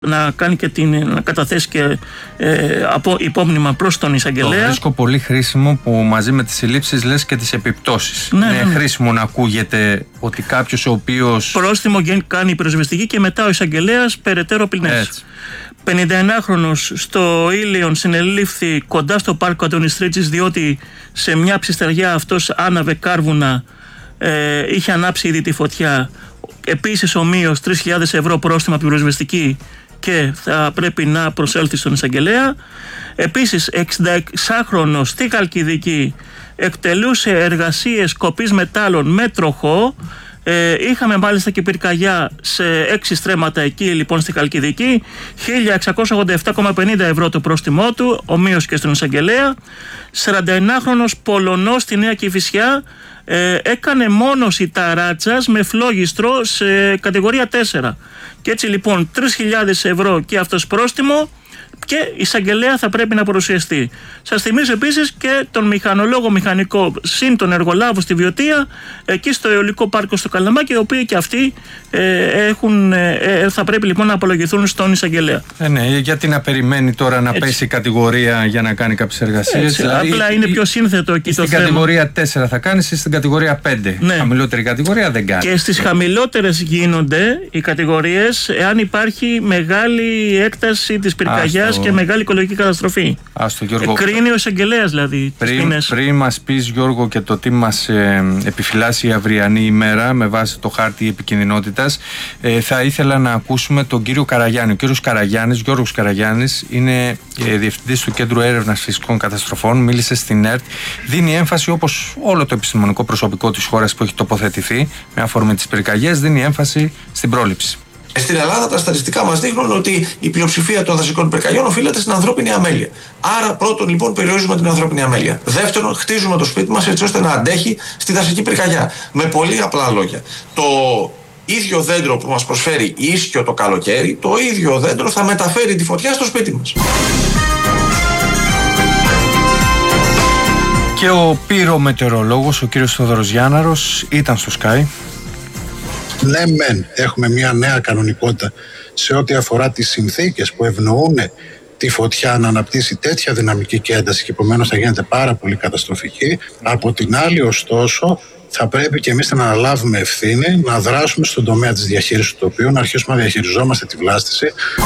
να κάνει και να καταθέσει και υπόμνημα προς τον εισαγγελέα. Το βρίσκω πολύ χρήσιμο που μαζί με τις συλλήψεις λες και τις επιπτώσεις. Είναι χρήσιμο να ακούγεται ότι κάποιος ο οποίος... Πρόστιμο κάνει πυροσβεστική και μετά ο εισαγγελέας περαιτέρω ποινές. 51χρονος στο Ήλιον συνελήφθη κοντά στο πάρκο Αντωνιστρίτσης, διότι σε μια ψιστεριά αυτός άναβε κάρβουνα, είχε ανάψει ήδη τη φωτιά. Επίσης ομοίως 3.000 ευρώ πρόστιμα πυροσβεστική και θα πρέπει να προσέλθει στον εισαγγελέα. Επίσης 66χρονος στη Χαλκιδική εκτελούσε εργασίες κοπής μετάλλων με τροχό. Είχαμε μάλιστα και πυρκαγιά σε 6 στρέμματα εκεί λοιπόν στη Χαλκιδική. 1.687,50 ευρώ το πρόστιμό του, ομοίως και στον εισαγγελέα. 41χρονος Πολωνός στη Νέα Κηφισιά έκανε μόνωση ταράτσας με φλόγιστρο σε κατηγορία 4. Και έτσι λοιπόν 3.000 ευρώ και αυτός πρόστιμο και εισαγγελέα θα πρέπει να παρουσιαστεί. Σας θυμίζω επίσης και τον μηχανολόγο μηχανικό συν τον εργολάβο στη Βιωτία, εκεί στο Αιωλικό Πάρκο στο Καλαμάκι, οι οποίοι και αυτοί θα πρέπει λοιπόν να απολογηθούν στον εισαγγελέα. Ναι, γιατί να περιμένει τώρα να πέσει η κατηγορία για να κάνει κάποιες εργασίες. Δηλαδή, απλά είναι πιο σύνθετο εκεί το θέμα. Στην κατηγορία 4 θα κάνεις ή στην κατηγορία 5. Ναι. Χαμηλότερη κατηγορία δεν κάνει. Και στις χαμηλότερες γίνονται οι κατηγορίες εάν υπάρχει μεγάλη έκταση της πυρκαγιάς και μεγάλη οικολογική καταστροφή. Κρίνει ο εισαγγελέας δηλαδή. Πριν μας πεις, Γιώργο, και το τι μας επιφυλάσσει η αυριανή ημέρα με βάση το χάρτη επικινδυνότητας, θα ήθελα να ακούσουμε τον κύριο Καραγιάννη. Ο κύριος Γιώργος Καραγιάννης, είναι διευθυντής του Κέντρου Έρευνας Φυσικών Καταστροφών. Μίλησε στην ΕΡΤ. Δίνει έμφαση, όπως όλο το επιστημονικό προσωπικό της χώρας που έχει τοποθετηθεί με αφορμή τις πυρκαγιές, δίνει έμφαση στην πρόληψη. Στην Ελλάδα τα στατιστικά μας δείχνουν ότι η πλειοψηφία των δασικών πυρκαγιών οφείλεται στην ανθρώπινη αμέλεια. Άρα πρώτον λοιπόν περιορίζουμε την ανθρώπινη αμέλεια. Δεύτερον, χτίζουμε το σπίτι μας έτσι ώστε να αντέχει στη δασική πυρκαγιά. Με πολύ απλά λόγια. Το ίδιο δέντρο που μας προσφέρει ίσιο το καλοκαίρι, το ίδιο δέντρο θα μεταφέρει τη φωτιά στο σπίτι μας. Και ο πυρομετεωρολόγος, ο κύριος Θοδωρός Γιάνναρος, ήταν στο Sky. Ναι μεν, έχουμε μια νέα κανονικότητα σε ό,τι αφορά τις συνθήκες που ευνοούν τη φωτιά να αναπτύσσει τέτοια δυναμική και ένταση και επομένως θα γίνεται πάρα πολύ καταστροφική. Από την άλλη ωστόσο θα πρέπει και εμείς να αναλάβουμε ευθύνη, να δράσουμε στον τομέα της διαχείρισης του τοπίου, να αρχίσουμε να διαχειριζόμαστε τη βλάστηση.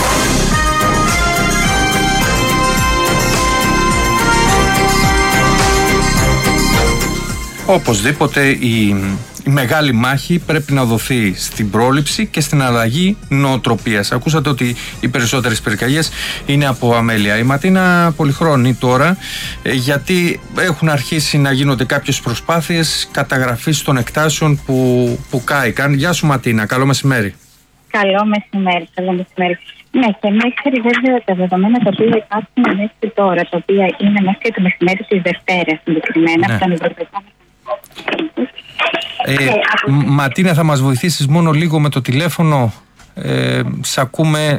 Οπωσδήποτε η μεγάλη μάχη πρέπει να δοθεί στην πρόληψη και στην αλλαγή νοοτροπίας. Ακούσατε ότι οι περισσότερες πυρκαγιές είναι από αμέλεια. Η Ματίνα Πολυχρόνη τώρα, γιατί έχουν αρχίσει να γίνονται κάποιες προσπάθειες καταγραφής των εκτάσεων που κάηκαν. Γεια σου Ματίνα, καλό μεσημέρι. Καλό μεσημέρι. Ναι, και μέχρι βέβαια τα δεδομένα τα οποία υπάρχουν μέχρι τώρα, τα οποία είναι μέχρι το μεσημέρι της Δευτέρας συγκεκριμένα, από τον Ευρωπαϊκό. Ματίνα, θα μας βοηθήσεις μόνο λίγο με το τηλέφωνο? Σ' ακούμε.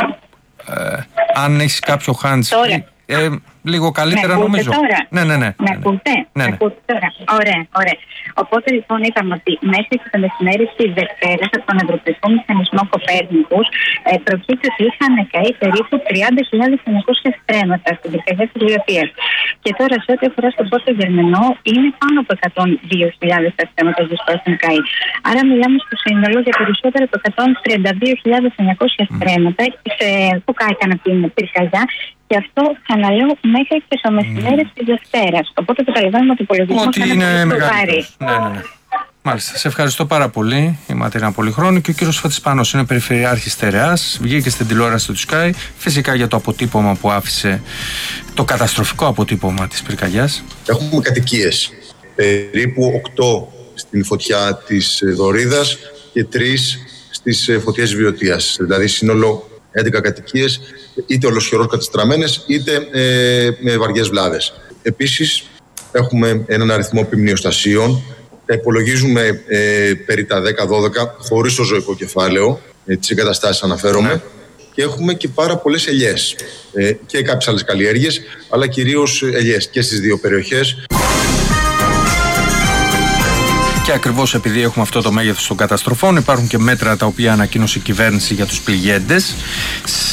Αν έχεις κάποιο hands-free, λίγο καλύτερα νομίζω. Τώρα. Ναι. Με ακούτε? Ναι. Τώρα. Ωραία. Οπότε λοιπόν είπαμε ότι μέχρι το μεσημέρι της Δευτέρας από τον Ευρωπαϊκό Μηχανισμό Κοπέρνικους προκύπτει ότι είχαν καεί περίπου 30.900 στρέμματα στην πυρκαγιά της Βιωτίας. Και τώρα σε ό,τι αφορά στον Πόρτο Γερμανό είναι πάνω από 102.000 τα στρέμματα που έχουν καεί. Άρα μιλάμε στο σύνολο για περισσότερα από 132.900 στρέμματα που κάηκαν από την πυρκαγιά. Και αυτό ξαναλέω μέχρι και στο μεσημέρι της Δευτέρας. Οπότε καταλαβαίνουμε ότι ο υπολογισμός είναι μεγάλο. Ναι. Μάλιστα. Σε ευχαριστώ πάρα πολύ, η Ματίνα Πολυχρόνη. Και ο κύριος Φώτης Πάνος είναι περιφερειάρχης Στερεάς. Βγήκε στην τηλεόραση του Sky, φυσικά για το αποτύπωμα που άφησε, το καταστροφικό αποτύπωμα της πυρκαγιάς. Έχουμε κατοικίες. Περίπου 8 στην φωτιά της Δωρίδας και 3 στις φωτιές της Βιωτίας. Δηλαδή σύνολο 11 κατοικίες, είτε ολοσχερώς κατεστραμμένες, είτε με βαριές βλάβες. Επίσης, έχουμε έναν αριθμό ποιμνιοστασίων. Υπολογίζουμε περί τα 10-12, χωρίς το ζωικό κεφάλαιο, τις εγκαταστάσεις αναφέρομαι. Ναι. Και έχουμε και πάρα πολλές ελιές και κάποιες άλλες καλλιέργειες, αλλά κυρίως ελιές και στις δύο περιοχές. Και ακριβώς επειδή έχουμε αυτό το μέγεθος των καταστροφών, υπάρχουν και μέτρα τα οποία ανακοίνωσε η κυβέρνηση για τους πληγέντες.